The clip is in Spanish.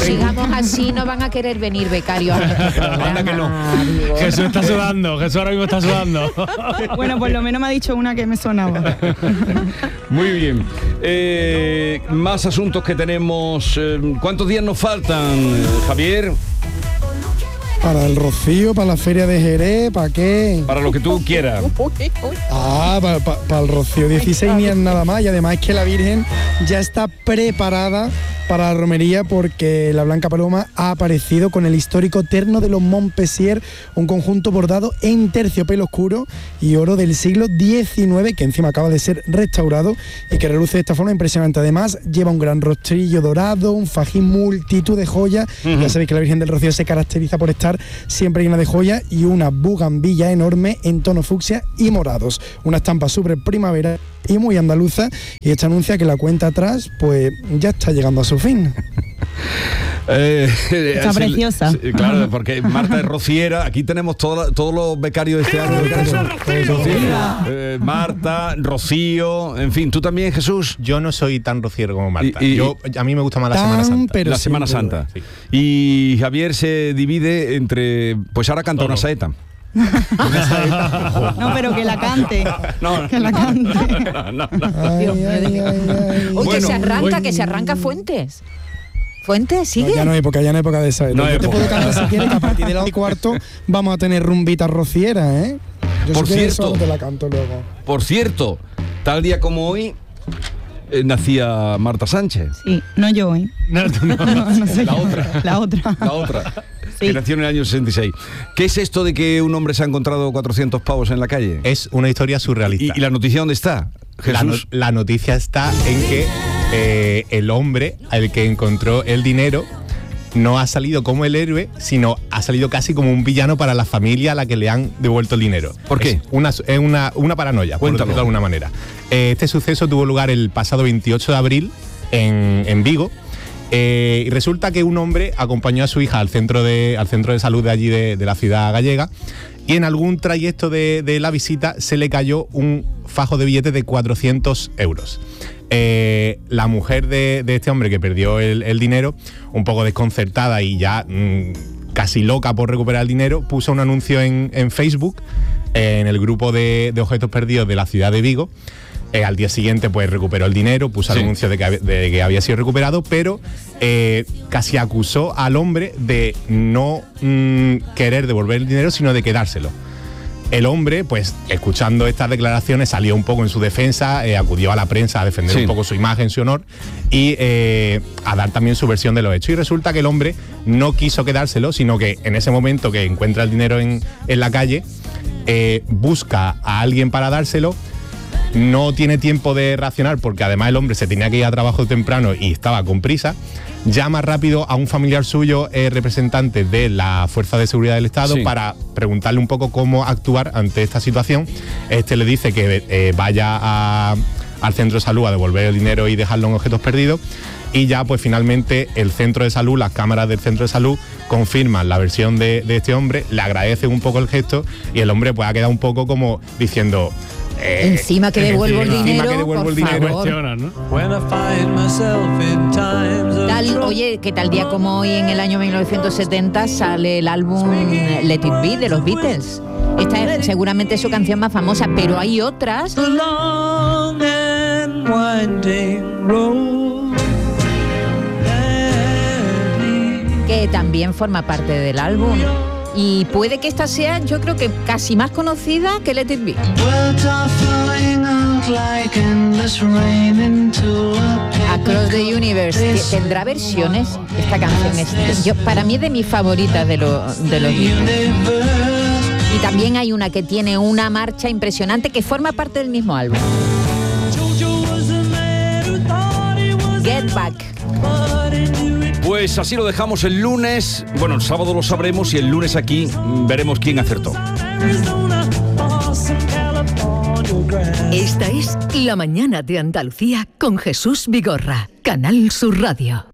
sigamos así no van a querer venir becarios a nuestro programa. Anda que no. Jesús está sudando, Jesús ahora mismo está sudando. Bueno, por lo menos me ha dicho una que me sonaba. Muy bien. Más asuntos que tenemos. ¿Cuántos días nos faltan, Javier? Para el Rocío, para la feria de Jerez, ¿para qué? Para lo que tú quieras. Para el Rocío 16 ni es nada más. Y además es que la Virgen ya está preparada para la romería, porque la Blanca Paloma ha aparecido con el histórico terno de los Montpensier, un conjunto bordado en terciopelo oscuro y oro del siglo XIX, que encima acaba de ser restaurado y que reluce de esta forma impresionante. Además lleva un gran rostrillo dorado, un fajín, multitud de joyas. Ya sabéis que la Virgen del Rocío se caracteriza por estar siempre llena de joyas, y una bugambilla enorme en tono fucsia y morados, una estampa súper primavera y muy andaluza, y esta anuncia que la cuenta atrás pues ya está llegando a su fin. Está preciosa. Claro, porque Marta es rociera. Aquí tenemos todos los becarios de este año. Marta, Rocío, en fin, ¿tú también, Jesús? Yo no soy tan rociero como Marta. A mí me gusta más la Semana Santa. La Semana Santa. Sí. Y Javier se divide entre... Pues ahora canta una saeta. No, pero que la cante. Que la cante. Uy, que se arranca Fuentes. ¿Fuentes sigue? No, ya no hay época de saeta. Yo te puedo cantar si quieres, que a partir de las 4 vamos a tener rumbitas rocieras, ¿eh? Yo por cierto, te la canto luego. Por cierto, tal día como hoy nacía Marta Sánchez. Sí, no yo, ¿eh? No sé. La otra. Sí. Que nació en el año 66. ¿Qué es esto de que un hombre se ha encontrado 400 pavos en la calle? Es una historia surrealista. ¿Y la noticia dónde está, Jesús? La noticia está en que el hombre al que encontró el dinero no ha salido como el héroe, sino ha salido casi como un villano para la familia a la que le han devuelto el dinero. ¿Por qué? Es una paranoia, por decirlo de alguna manera. Este suceso tuvo lugar el pasado 28 de abril en Vigo. Y resulta que un hombre acompañó a su hija al centro de salud de allí de la ciudad gallega, y en algún trayecto de la visita se le cayó un fajo de billetes de 400 euros. La mujer de este hombre que perdió el dinero, un poco desconcertada y ya casi loca por recuperar el dinero, puso un anuncio en Facebook, en el grupo de objetos perdidos de la ciudad de Vigo. Al día siguiente pues recuperó el dinero, puso el anuncio de que había sido recuperado, pero casi acusó al hombre de no querer devolver el dinero, sino de quedárselo. El hombre, pues escuchando estas declaraciones, salió un poco en su defensa, acudió a la prensa a defender un poco su imagen, su honor, y a dar también su versión de los hechos. Y resulta que el hombre no quiso quedárselo, sino que en ese momento que encuentra el dinero en la calle, busca a alguien para dárselo. No tiene tiempo de reaccionar, porque además el hombre se tenía que ir a trabajo temprano y estaba con prisa. Llama rápido a un familiar suyo, representante de la Fuerza de Seguridad del Estado, para preguntarle un poco cómo actuar ante esta situación. Este le dice que vaya al centro de salud a devolver el dinero y dejarlo en objetos perdidos. Y ya pues finalmente el centro de salud, las cámaras del centro de salud confirman la versión de este hombre, le agradecen un poco el gesto, y el hombre pues ha quedado un poco como diciendo... encima que devuelvo el dinero, por favor. ¿no? Oye, que tal día como hoy, en el año 1970, sale el álbum Let It Be de los Beatles. Esta es seguramente su canción más famosa, pero hay otras. Que también forma parte del álbum. Y puede que esta sea, yo creo que casi más conocida que Let It Be. Across the Universe. ¿Tendrá versiones? Esta canción para mí es de mis favoritas de los Beatles. Y también hay una que tiene una marcha impresionante que forma parte del mismo álbum. Get Back. Pues así lo dejamos el lunes. Bueno, el sábado lo sabremos y el lunes aquí veremos quién acertó. Esta es La Mañana de Andalucía con Jesús Vigorra, Canal Sur Radio.